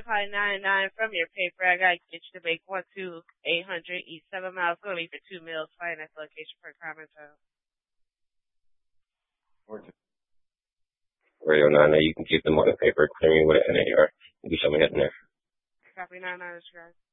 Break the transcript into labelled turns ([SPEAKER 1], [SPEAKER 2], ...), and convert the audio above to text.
[SPEAKER 1] calling 99 from your paper. I gotta get you to make 12800 each 7 miles. Gonna leave for 2 meals. Find that location for a comment zone.
[SPEAKER 2] Radio 9, you can keep them on the paper, clear me with an NAR. You can show me that in there.
[SPEAKER 1] Copy 99, guys.